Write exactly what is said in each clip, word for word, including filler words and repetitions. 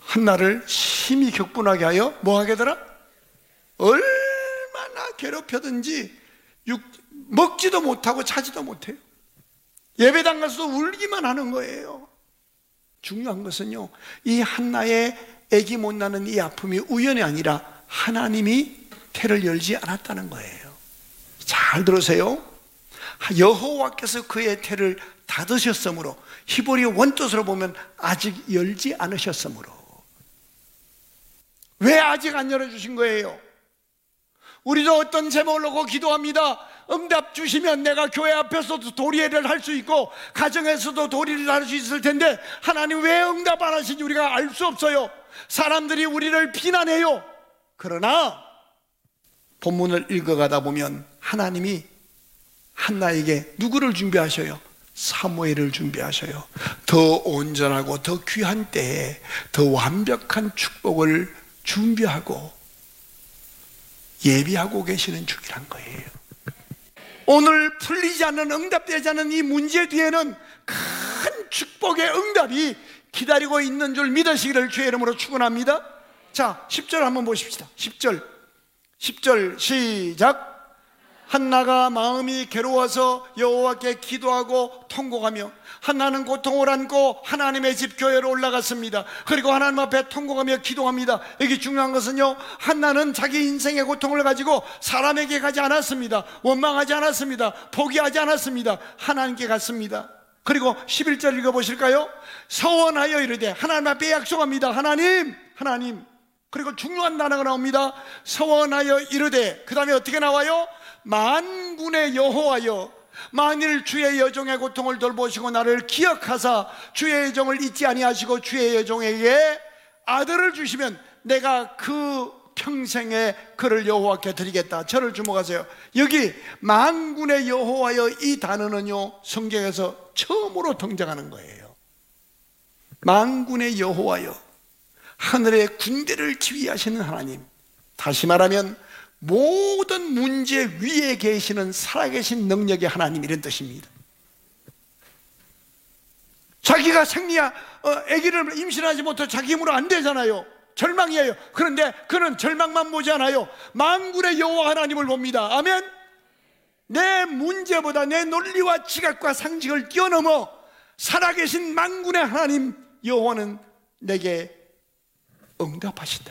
한나를 심히 격분하게 하여 뭐하게 하더라? 얼마나 괴롭혀든지 육, 먹지도 못하고 자지도 못해요. 예배당 가서도 울기만 하는 거예요. 중요한 것은요, 이 한나의 애기 못 낳는 이 아픔이 우연이 아니라 하나님이 태를 열지 않았다는 거예요. 잘 들으세요. 여호와께서 그의 태를 닫으셨으므로, 히브리 원뜻으로 보면 아직 열지 않으셨으므로. 왜 아직 안 열어주신 거예요? 우리도 어떤 제목을 놓고 기도합니다. 응답 주시면 내가 교회 앞에서도 도리를 할 수 있고 가정에서도 도리를 할 수 있을 텐데 하나님 왜 응답 안 하시는지 우리가 알 수 없어요. 사람들이 우리를 비난해요. 그러나 본문을 읽어가다 보면 하나님이 한나에게 누구를 준비하셔요? 사무엘을 준비하셔요. 더 온전하고 더 귀한 때에 더 완벽한 축복을 준비하고 예비하고 계시는 중이란 거예요. 오늘 풀리지 않는, 응답되지 않는 이 문제 뒤에는 큰 축복의 응답이 기다리고 있는 줄 믿으시기를 주의 이름으로 축원합니다. 자, 십 절 한번 보십시다. 십 절 십 절 시작. 한나가 마음이 괴로워서 여호와께 기도하고 통곡하며, 한나는 고통을 안고 하나님의 집 교회로 올라갔습니다. 그리고 하나님 앞에 통곡하며 기도합니다. 여기 중요한 것은요, 한나는 자기 인생의 고통을 가지고 사람에게 가지 않았습니다. 원망하지 않았습니다. 포기하지 않았습니다. 하나님께 갔습니다. 그리고 십일 절 읽어보실까요? 서원하여 이르되, 하나님 앞에 약속합니다. 하나님, 하나님. 그리고 중요한 단어가 나옵니다. 서원하여 이르되, 그 다음에 어떻게 나와요? 만군의 여호와여, 만일 주의 여종의 고통을 돌보시고 나를 기억하사 주의 여종을 잊지 아니하시고 주의 여종에게 아들을 주시면 내가 그 평생에 그를 여호와께 드리겠다. 저를 주목하세요. 여기 만군의 여호와여, 이 단어는요 성경에서 처음으로 등장하는 거예요. 만군의 여호와여, 하늘의 군대를 지휘하시는 하나님. 다시 말하면 모든 문제 위에 계시는 살아계신 능력의 하나님, 이런 뜻입니다. 자기가 생리야 어, 아기를 임신하지 못해 자기 힘으로 안 되잖아요. 절망이에요. 그런데 그는 절망만 보지 않아요. 만군의 여호와 하나님을 봅니다. 아멘. 내 문제보다 내 논리와 지각과 상식을 뛰어넘어 살아계신 만군의 하나님 여호와는 내게 응답하신다.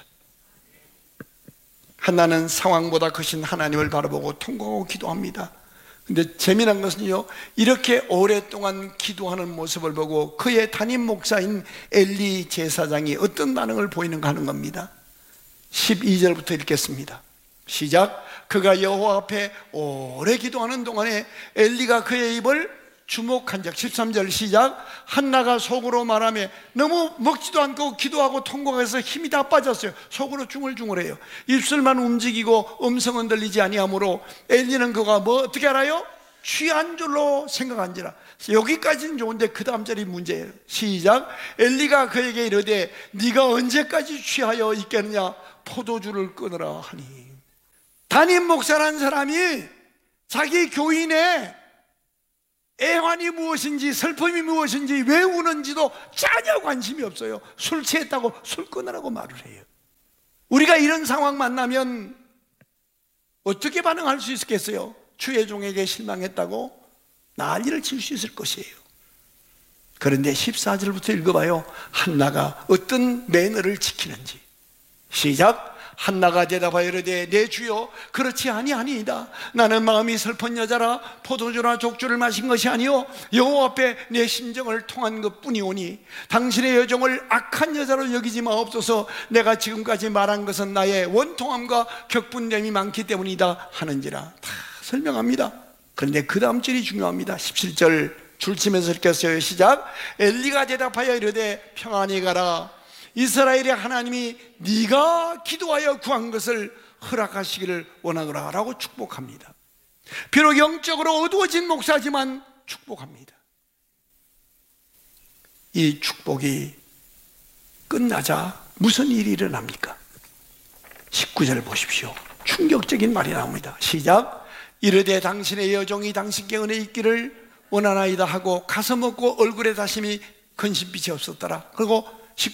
한나는 상황보다 크신 하나님을 바라보고 통곡하고 기도합니다. 근데 재미난 것은요, 이렇게 오랫동안 기도하는 모습을 보고 그의 담임 목사인 엘리 제사장이 어떤 반응을 보이는가 하는 겁니다. 십이 절부터 읽겠습니다. 시작. 그가 여호와 앞에 오래 기도하는 동안에 엘리가 그의 입을 주목한 적. 십삼 절 시작. 한나가 속으로 말하며, 너무 먹지도 않고 기도하고 통곡해서 힘이 다 빠졌어요. 속으로 중얼중얼해요. 입술만 움직이고 음성은 들리지 아니하므로 엘리는 그가 뭐 어떻게 알아요? 취한 줄로 생각한지라. 여기까지는 좋은데 그 다음 절이 문제예요. 시작. 엘리가 그에게 이르되, 네가 언제까지 취하여 있겠느냐? 포도주를 끊으라 하니. 담임 목사라는 사람이 자기 교인의 애환이 무엇인지, 슬픔이 무엇인지, 왜 우는지도 전혀 관심이 없어요. 술 취했다고 술 끊으라고 말을 해요. 우리가 이런 상황 만나면 어떻게 반응할 수 있겠어요? 주의 종에게 실망했다고 난리를 칠 수 있을 것이에요. 그런데 십사 절부터 읽어봐요. 한나가 어떤 매너를 지키는지. 시작. 한나가 대답하여 이르되, 내 주여, 그렇지 아니하니이다. 나는 마음이 슬픈 여자라 포도주나 족주를 마신 것이 아니요 여호와 앞에 내 심정을 통한 것뿐이오니 당신의 여종을 악한 여자로 여기지 마옵소서. 내가 지금까지 말한 것은 나의 원통함과 격분됨이 많기 때문이다 하는지라. 다 설명합니다. 그런데 그 다음 절이 중요합니다. 십칠 절 줄치면서 읽겠어요. 시작. 엘리가 대답하여 이르되, 평안히 가라. 이스라엘의 하나님이 네가 기도하여 구한 것을 허락하시기를 원하노라 라고 축복합니다. 비록 영적으로 어두워진 목사지만 축복합니다. 이 축복이 끝나자 무슨 일이 일어납니까? 십구 절 보십시오. 충격적인 말이 나옵니다. 시작. 이르되, 당신의 여종이 당신께 은혜 있기를 원하나이다 하고 가서 먹고 얼굴에 다심이 근심빛이 없었더라. 그리고